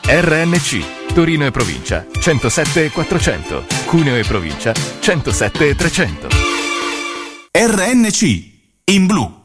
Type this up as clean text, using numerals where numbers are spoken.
RNC, Torino e provincia, 107 400. Cuneo e provincia, 107 300. RNC, in blu.